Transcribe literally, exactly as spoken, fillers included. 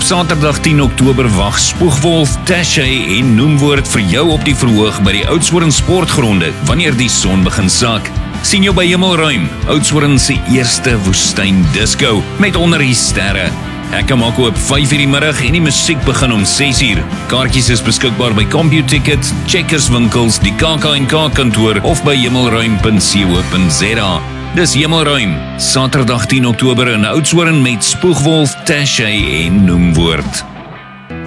Saterdag tien Oktober wag Spoegwolf, Tashay en Noemwoord vir jou op die verhoog by die Oudtshoorn Sportgronde wanneer die son begin sak. Sien jou by Hemelruim, Oudtshoorn se eerste woestyn disco met onder die sterre. Hekke maak oop vyf uur die middag en die musiek begin om ses uur. Kaartjies is beskikbaar by CompuTicket, Checkers winkels, die K K en K kantoor of by hemelruim punt co punt za. Dis Hemelruim, Saterdag tien Oktober in Oudtshoorn met Spoegwolf, Tashay en Noemwoord.